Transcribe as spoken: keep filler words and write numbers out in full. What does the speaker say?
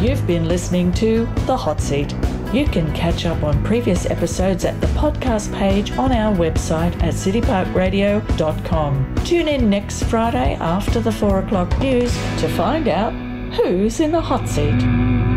You've been listening to The Hot Seat. You can catch up on previous episodes at the podcast page on our website at city park radio dot com. Tune in next Friday after the four o'clock news to find out who's in the hot seat.